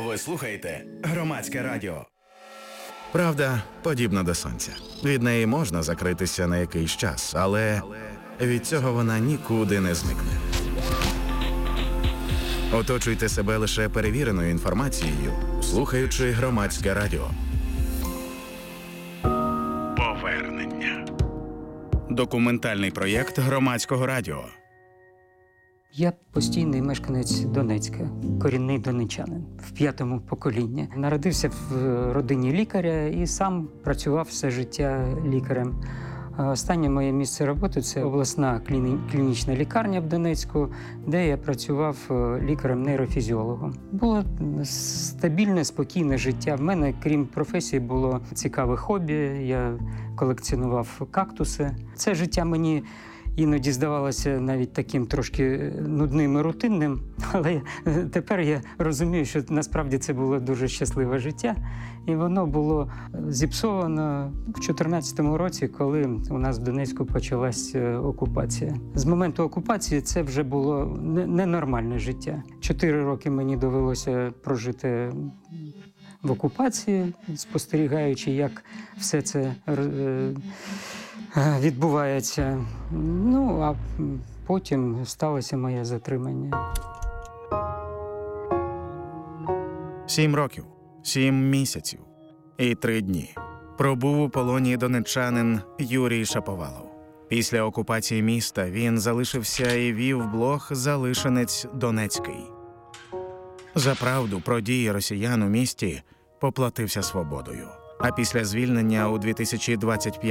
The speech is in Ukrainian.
Ви слухаєте Громадське радіо. Правда подібна до сонця. Від неї можна закритися на якийсь час, але від цього вона нікуди не зникне. Оточуйте себе лише перевіреною інформацією, слухаючи Громадське радіо. Повернення. Документальний проєкт Громадського радіо. Я постійний мешканець Донецька, корінний донечанин, в 5-му поколінні. Народився в родині лікаря і сам працював все життя лікарем. Останнє моє місце роботи – це обласна клінічна лікарня в Донецьку, де я працював лікарем-нейрофізіологом. Було стабільне, спокійне життя. В мене, крім професії, було цікаве хобі. Я колекціонував кактуси. Це життя мені іноді здавалося навіть таким трошки нудним і рутинним, але тепер я розумію, що насправді це було дуже щасливе життя. І воно було зіпсовано в 2014 році, коли у нас в Донецьку почалась окупація. З моменту окупації це вже було ненормальне життя. 4 роки мені довелося прожити в окупації, спостерігаючи, як все це відбувається. Ну, а потім сталося моє затримання. 7 років, 7 місяців і 3 дні пробув у полоні донеччанин Юрій Шаповалов. Після окупації міста він залишився і вів блог «Залишенець Донецький». За правду про дії росіян у місті поплатився свободою. А після звільнення у 2025